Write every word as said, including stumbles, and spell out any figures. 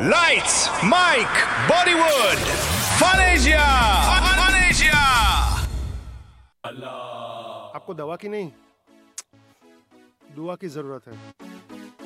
Lights mic Bollywood फनेशिया फनेशिया। आपको दवा की नहीं, दुआ की जरूरत है।